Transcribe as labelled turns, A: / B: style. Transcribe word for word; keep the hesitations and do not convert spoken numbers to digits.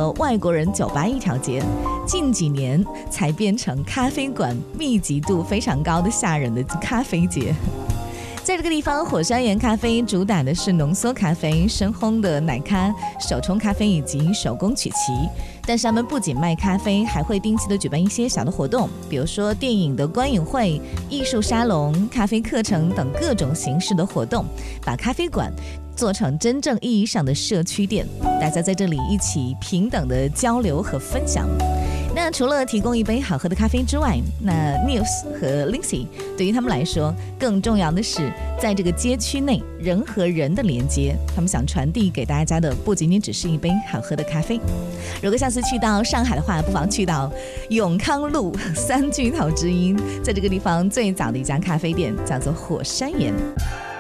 A: 了外国人酒吧一条街，近几年才变成咖啡馆密集度非常高的吓人的咖啡街。在这个地方，火山岩咖啡主打的是浓缩咖啡、深烘的奶咖、手冲咖啡以及手工曲奇。但是他们不仅卖咖啡，还会定期的举办一些小的活动，比如说电影的观影会、艺术沙龙、咖啡课程等各种形式的活动，把咖啡馆做成真正意义上的社区店，大家在这里一起平等的交流和分享。那除了提供一杯好喝的咖啡之外，那 Nils 和 Lindsay 对于他们来说，更重要的是在这个街区内人和人的连接。他们想传递给大家的不仅仅只是一杯好喝的咖啡。如果下次去到上海的话，不妨去到永康路三巨头之一，在这个地方最早的一家咖啡店叫做火山岩。